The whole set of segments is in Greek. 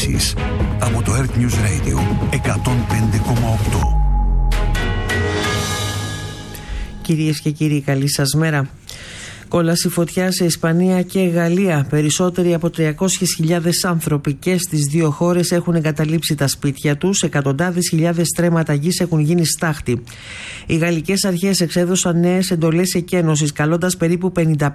ειδήσεις από το Earth News Radio 105,8. Κυρίες και κύριοι, καλή σας μέρα. Κόλαση φωτιά σε Ισπανία και Γαλλία. Περισσότεροι από 300.000 άνθρωποι και στις δύο χώρες έχουν εγκαταλείψει τα σπίτια τους. Εκατοντάδες χιλιάδες στρέμματα γης έχουν γίνει στάχτη. Οι γαλλικές αρχές εξέδωσαν νέες εντολές εκένωσης, καλώντας περίπου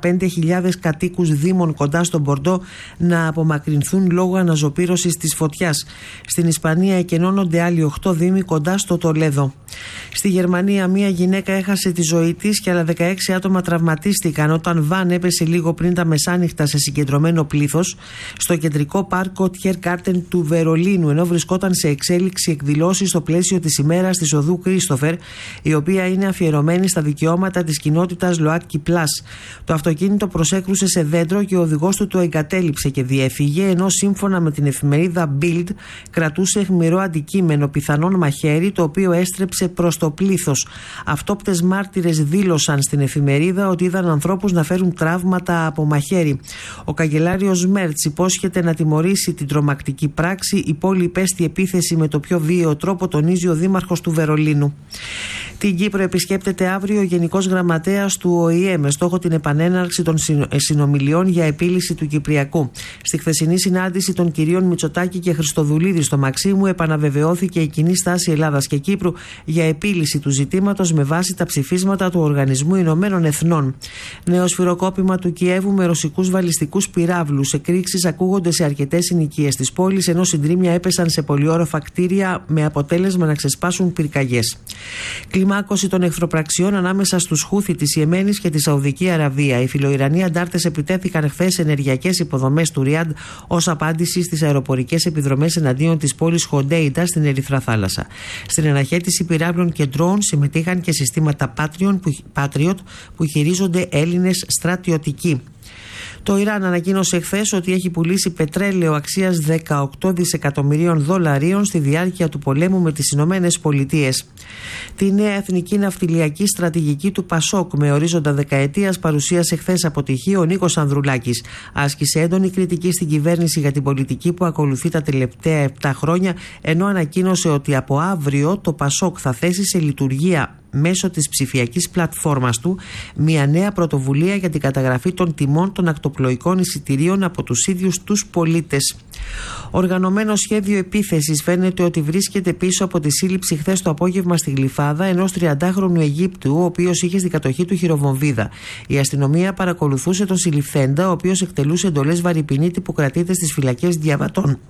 55.000 κατοίκους δήμων κοντά στον Μπορντό να απομακρυνθούν λόγω αναζωπήρωσης της φωτιάς. Στην Ισπανία εκενώνονται άλλοι 8 δήμοι κοντά στο Τολέδο. Στη Γερμανία, μία γυναίκα έχασε τη ζωή της και άλλα 16 άτομα τραυματίστηκαν όταν βαν έπεσε λίγο πριν τα μεσάνυχτα σε συγκεντρωμένο πλήθος στο κεντρικό πάρκο Τιερκάρτεν του Βερολίνου, ενώ βρισκόταν σε εξέλιξη εκδηλώσεις στο πλαίσιο της ημέρας της οδού Κρίστοφερ, η οποία είναι αφιερωμένη στα δικαιώματα της κοινότητας ΛΟΑΤΚΙ Πλάς. Το αυτοκίνητο προσέκρουσε σε δέντρο και ο οδηγός του το εγκατέλειψε και διέφυγε, ενώ σύμφωνα με την εφημερίδα Bild κρατούσε αιχμηρό αντικείμενο, πιθανόν μαχαίρι, το οποίο έστρεψε προς το πλήθος. Αυτόπτες μάρτυρες δήλωσαν στην εφημερίδα ότι είδαν ανθρώπους να φέρουν τραύματα από μαχαίρι. Ο καγκελάριος Μέρτς υπόσχεται να τιμωρήσει την τρομακτική πράξη. Η πόλη υπέστη επίθεση με το πιο βίαιο τρόπο, τονίζει ο δήμαρχος του Βερολίνου. Την Κύπρο επισκέπτεται αύριο ο Γενικός Γραμματέας του ΟΗΕ με στόχο την επανέναρξη των συνομιλιών για επίλυση του Κυπριακού. Στη χθεσινή συνάντηση των κυρίων Μητσοτάκη και Χριστοδουλίδη στο Μαξίμου επαναβεβαιώθηκε η κοινή στάση Ελλάδας και Κύπρου για επίλυση του ζητήματος με βάση τα ψηφίσματα του Οργανισμού Ηνωμένων Εθνών. Νέο σφυροκόπημα του Κιέβου με ρωσικούς βαλιστικούς πυράβλους. Εκρήξεις ακούγονται σε αρκετές συνοικίες της πόλης, ενώ συντρίμμια έπεσαν σε πολυόροφα κτίρια με αποτέλεσμα να ξεσπάσουν πυρκαγιές. Κλιμάκωση των εχθροπραξιών ανάμεσα στους Χούθι της Ιεμένης και τη Σαουδική Αραβία. Οι φιλοϊρανοί αντάρτες επιτέθηκαν χθες σε ενεργειακές υποδομές του Ριάντ ως απάντηση στις αεροπορικές επιδρομές εναντίον της πόλης Χοντέιντα στην Ερυθρά Θάλασσα. Στην αναχέτηση πυράβλων και ντρόουν συμμετείχαν και συστήματα Patriot που χειρίζονται Έλληνες στρατιωτικοί. Το Ιράν ανακοίνωσε χθες ότι έχει πουλήσει πετρέλαιο αξίας 18 δισεκατομμυρίων δολαρίων στη διάρκεια του πολέμου με τις Ηνωμένες Πολιτείες. Τη νέα εθνική ναυτιλιακή στρατηγική του Πασόκ με ορίζοντα δεκαετίας παρουσίασε χθες αποτυχή ο Νίκος Ανδρουλάκης. Άσκησε έντονη κριτική στην κυβέρνηση για την πολιτική που ακολουθεί τα τελευταία 7 χρόνια, ενώ ανακοίνωσε ότι από αύριο το Πασόκ θα θέσει σε λειτουργία μέσω της ψηφιακής πλατφόρμας του μια νέα πρωτοβουλία για την καταγραφή των τιμών των ακτοπλοϊκών εισιτηρίων από τους ίδιους τους πολίτες. Οργανωμένο σχέδιο επίθεσης φαίνεται ότι βρίσκεται πίσω από τη σύλληψη χθες το απόγευμα στη Γλυφάδα ενός 30χρονου Αιγύπτου, ο οποίος είχε στην κατοχή του χειροβομβίδα. Η αστυνομία παρακολουθούσε τον συλληφθέντα, ο οποίος εκτελούσε εντολές βαρυπινίτη που κρατείται στις φυλακές διαβατών.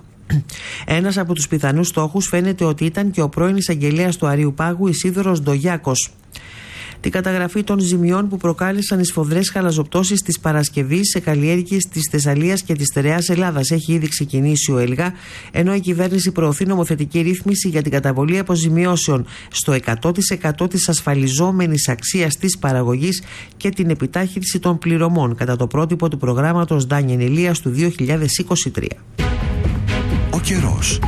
Ένας από τους πιθανούς στόχους φαίνεται ότι ήταν και ο πρώην εισαγγελέας του Αρείου Πάγου Ισίδωρος Ντογιάκος. Την καταγραφή των ζημιών που προκάλεσαν οι σφοδρές χαλαζοπτώσεις της Παρασκευής σε καλλιέργειες της Θεσσαλίας και της στερεάς Ελλάδας έχει ήδη ξεκινήσει ο ΕΛΓΑ, ενώ η κυβέρνηση προωθεί νομοθετική ρύθμιση για την καταβολή αποζημιώσεων στο 100% της ασφαλιζόμενης αξίας της παραγωγής και την επιτάχυνση των πληρωμών κατά το πρότυπο του προγράμματος Ντάνιεν Ηλίας του 2023. Ο καιρός.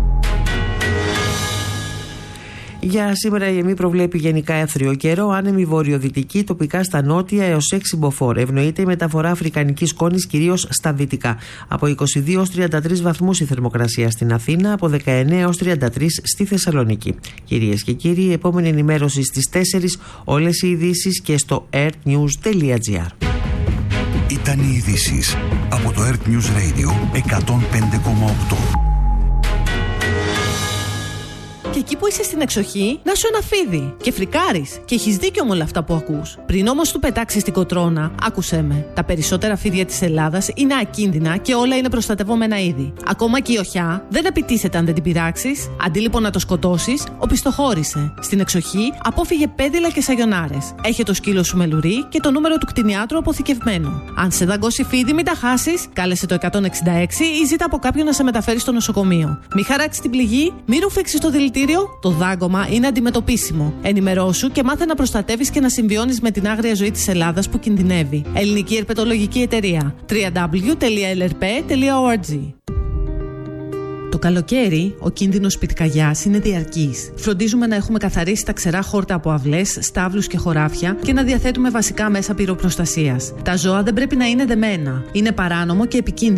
Για σήμερα η ΕΜΗ προβλέπει γενικά έθριο καιρό, άνεμη βορειοδυτική, τοπικά στα νότια έως 6 μποφόρ. Ευνοείται η μεταφορά αφρικανικής σκόνης κυρίως στα δυτικά. Από 22 έως 33 βαθμούς η θερμοκρασία στην Αθήνα, από 19 έως 33 στη Θεσσαλονίκη. Κυρίες και κύριοι, η επόμενη ενημέρωση στις 4, όλες οι ειδήσεις και στο earthnews.gr. Ήταν οι ειδήσεις από το Earth News Radio 105,8. Και εκεί που είσαι στην εξοχή, να σου ένα φίδι. Και φρικάρεις. Και έχεις δίκιο με όλα αυτά που ακούς. Πριν όμως του πετάξεις την κοτρώνα, άκουσέ με. Τα περισσότερα φίδια της Ελλάδας είναι ακίνδυνα και όλα είναι προστατευόμενα είδη. Ακόμα και η οχιά δεν επιτίθεται αν δεν την πειράξεις. Αντί λοιπόν να το σκοτώσεις, οπισθοχώρησε. Στην εξοχή, απόφυγε πέδιλα και σαγιονάρες. Έχε το σκύλο σου με λουρί και το νούμερο του κτηνιάτρου αποθηκευμένο. Αν σε δαγκώσει φίδι, μην τα χάσεις. Κάλεσε το 166 ή ζήτα από κάποιον να σε μεταφέρει στο νοσοκομείο. Μη χαράξει την πληγή, μη ρουφήξεις το δηλητήριο. Το δάγκωμα είναι αντιμετωπίσιμο. Ενημερώσου και μάθε να προστατεύεις και να συμβιώνεις με την άγρια ζωή της Ελλάδας που κινδυνεύει. Ελληνική Ερπετολογική Εταιρεία. www.lrp.org. Το καλοκαίρι, ο κίνδυνος πυρκαγιάς είναι διαρκής. Φροντίζουμε να έχουμε καθαρίσει τα ξερά χόρτα από αυλές, στάβλους και χωράφια και να διαθέτουμε βασικά μέσα πυροπροστασίας. Τα ζώα δεν πρέπει να είναι δεμένα. Είναι παράνομο και επικίνδυνο